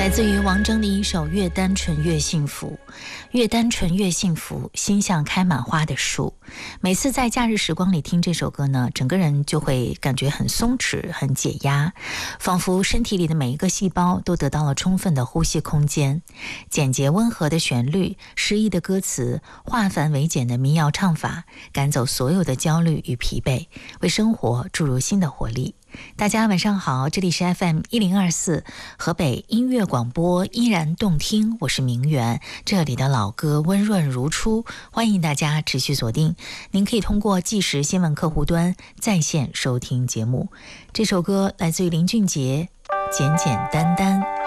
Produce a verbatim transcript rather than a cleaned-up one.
来自于王铮的一首《越单纯越幸福》。越单纯越幸福，心像开满花的树。每次在假日时光里听这首歌呢，整个人就会感觉很松弛，很解压，仿佛身体里的每一个细胞都得到了充分的呼吸空间。简洁温和的旋律，诗意的歌词，化繁为简的民谣唱法，赶走所有的焦虑与疲惫，为生活注入新的活力。大家晚上好，这里是 F M 一零二四河北音乐广播，依然动听，我是明媛，这里的老歌温润如初，欢迎大家持续锁定。您可以通过即时新闻客户端在线收听节目。这首歌来自于林俊杰，简简单单。